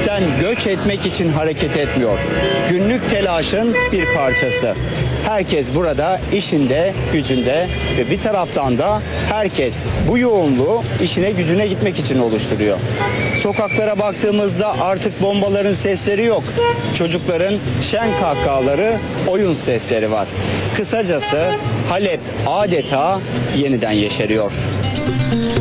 kentten göç etmek için hareket etmiyor. Günlük telaşın bir parçası. Herkes burada işinde, gücünde ve bir taraftan da herkes bu yoğunluğu işine gücüne gitmek için oluşturuyor. Sokaklara baktığımızda artık bombaların sesleri yok. Çocukların şen kahkahaları, oyun sesleri var. Kısacası Halep adeta yeniden yeşeriyor.